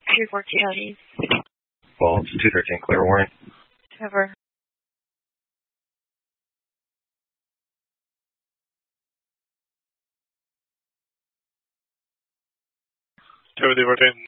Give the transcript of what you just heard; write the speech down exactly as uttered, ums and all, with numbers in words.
two fourteen. Well, it's two thirteen clear warrant. Over. two fourteen,